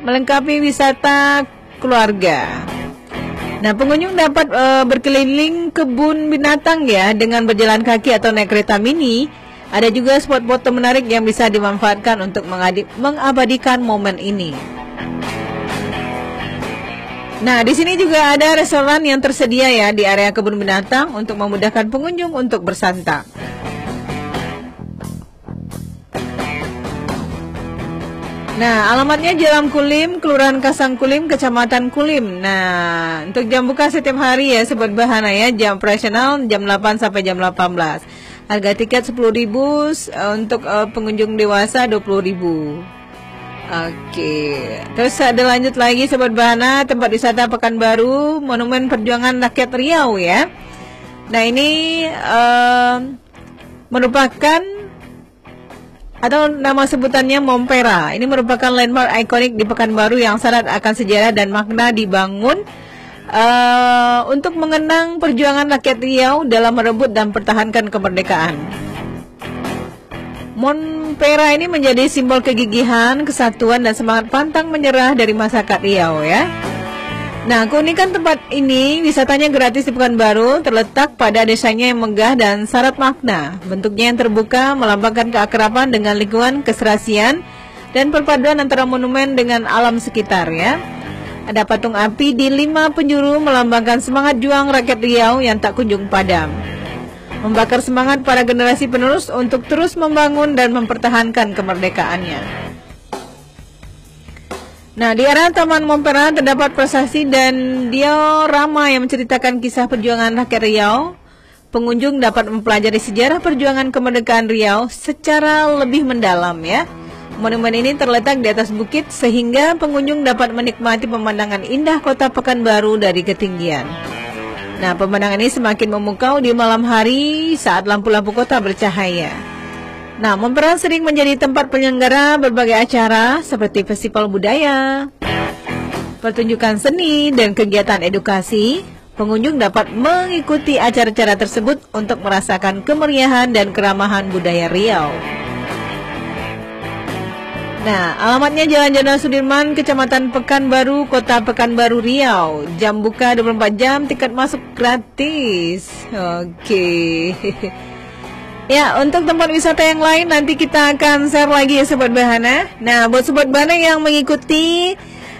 melengkapi wisata keluarga. Nah, pengunjung dapat berkeliling kebun binatang ya dengan berjalan kaki atau naik kereta mini. Ada juga spot foto menarik yang bisa dimanfaatkan untuk mengabadikan momen ini. Nah, di sini juga ada restoran yang tersedia ya di area kebun binatang untuk memudahkan pengunjung untuk bersantap. Nah, alamatnya Jalan Kulim, Kelurahan Kasangkulim, Kecamatan Kulim. Nah, untuk jam buka setiap hari ya Sobat Bahana ya, jam operasional jam 8 sampai jam 18. Harga tiket 10.000, untuk pengunjung dewasa 20.000. Oke, terus ada lanjut lagi Sobat Bahana, tempat wisata Pekanbaru, Monumen Perjuangan Rakyat Riau ya. Nah, ini merupakan atau nama sebutannya Mompera. Ini merupakan landmark ikonik di Pekanbaru yang syarat akan sejarah dan makna dibangun untuk mengenang perjuangan rakyat Riau dalam merebut dan pertahankan kemerdekaan. Mompera ini menjadi simbol kegigihan, kesatuan, dan semangat pantang menyerah dari masyarakat Riau ya. Nah, keunikan tempat ini, wisatanya gratis di Pekanbaru, terletak pada desanya yang megah dan syarat makna. Bentuknya yang terbuka, melambangkan keakraban dengan lingkungan, keserasian, dan perpaduan antara monumen dengan alam sekitar ya. Ada patung api di 5 penjuru melambangkan semangat juang rakyat Riau yang tak kunjung padam. Membakar semangat para generasi penerus untuk terus membangun dan mempertahankan kemerdekaannya. Nah, di area Taman Mompera terdapat prasasti dan diorama yang menceritakan kisah perjuangan rakyat Riau. Pengunjung dapat mempelajari sejarah perjuangan kemerdekaan Riau secara lebih mendalam ya. Monumen ini terletak di atas bukit sehingga pengunjung dapat menikmati pemandangan indah kota Pekanbaru dari ketinggian. Nah, pemandangan ini semakin memukau di malam hari saat lampu-lampu kota bercahaya. Nah, Mompera sering menjadi tempat penyelenggara berbagai acara seperti festival budaya, pertunjukan seni, dan kegiatan edukasi. Pengunjung dapat mengikuti acara-acara tersebut untuk merasakan kemeriahan dan keramahan budaya Riau. Nah, alamatnya Jalan Jenderal Sudirman, Kecamatan Pekanbaru, Kota Pekanbaru, Riau. Jam buka 24 jam, tiket masuk gratis. Oke. Ya, untuk tempat wisata yang lain nanti kita akan share lagi ya Sobat Bahana. Nah, buat Sobat Bahana yang mengikuti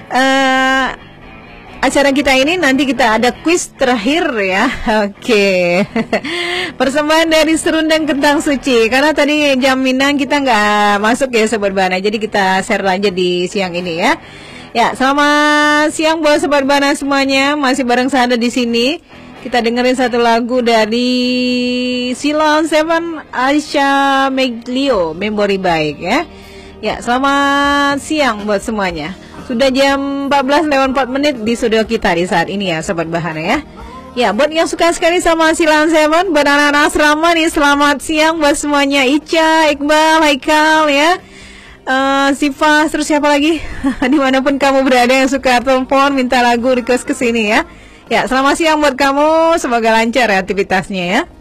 acara kita ini, nanti kita ada kuis terakhir ya. Oke. Persembahan dari Serundeng Kentang Suci. Karena tadi jam Minang kita nggak masuk ya Sobat Bahana, jadi kita share aja di siang ini ya. Ya, selamat siang buat Sobat Bahana semuanya. Masih bareng saya di sini. Kita dengerin satu lagu dari Silon Seven, Aisyah Meglio, Memori Baik ya. Ya, selamat siang buat semuanya. Sudah jam 14:04 di studio kita di saat ini ya Sobat Bahana ya. Ya, buat yang suka sekali sama Silon Seven, buat anak-anak asrama nih, selamat siang buat semuanya. Ica, Iqbal, Haikal ya, Siva, terus siapa lagi? Dimanapun kamu berada yang suka telepon minta lagu request kesini ya. Ya, selamat siang buat kamu, semoga lancar ya aktivitasnya ya.